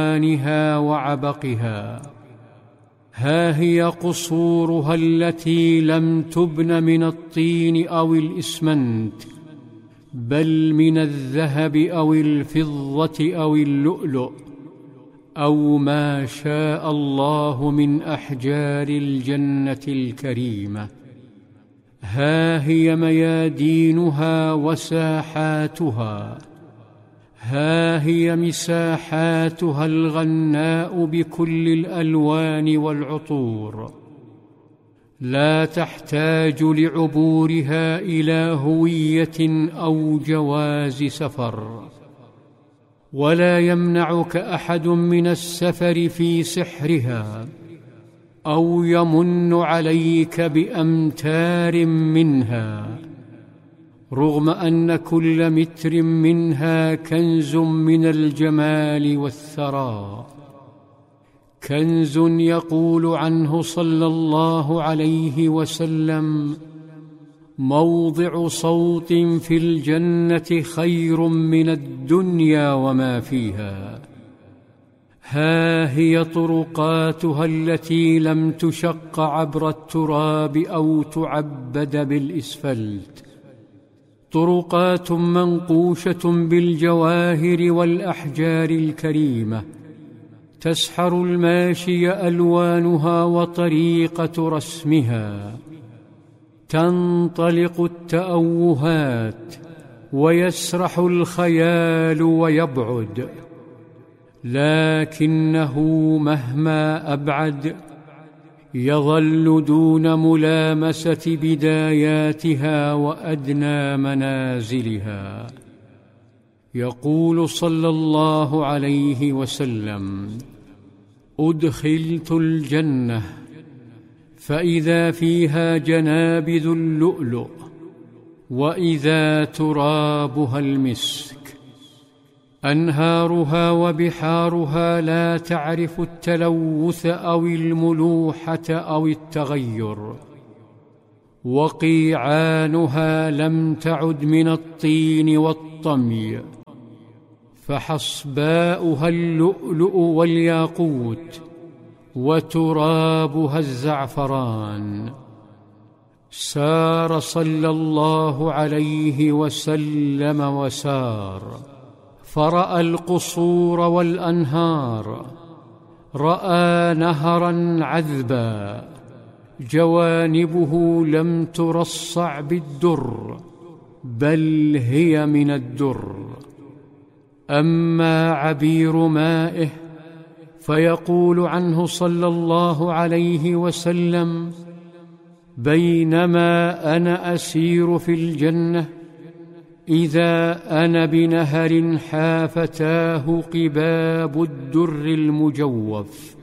ألوانها وعبقها. ها هي قصورها التي لم تبن من الطين أو الإسمنت، بل من الذهب أو الفضة أو اللؤلؤ، أو ما شاء الله من أحجار الجنة الكريمة. ها هي ميادينها وساحاتها، ها هي مساحاتها الغناء بكل الألوان والعطور، لا تحتاج لعبورها إلى هوية أو جواز سفر، ولا يمنعك أحد من السفر في سحرها، أو يمن عليك بأمتار منها، رغم أن كل متر منها كنز من الجمال والثراء، كنز يقول عنه صلى الله عليه وسلم: موضع صوت في الجنة خير من الدنيا وما فيها. ها هي طرقاتها التي لم تشق عبر التراب أو تعبد بالإسفلت، طرقات منقوشة بالجواهر والأحجار الكريمة، تسحر الماشي ألوانها وطريقة رسمها، تنطلق التأوهات ويسرح الخيال ويبعد، لكنه مهما أبعد يظل دون ملامسة بداياتها وأدنى منازلها. يقول صلى الله عليه وسلم: أدخلت الجنة فإذا فيها جنابذ اللؤلؤ، وإذا ترابها المسك، أنهارها وبحارها لا تعرف التلوث أو الملوحة أو التغير، وقيعانها لم تعد من الطين والطمي، فحصباؤها اللؤلؤ والياقوت، وترابها الزعفران. سار صلى الله عليه وسلم وسار، فرأى القصور والأنهار، رأى نهرا عذبا جوانبه لم ترصع بالدر، بل هي من الدر. أما عبير مائه فيقول عنه صلى الله عليه وسلم: بينما أنا أسير في الجنة إذا أنا بنهر حافتاه قباب الدر المجوف،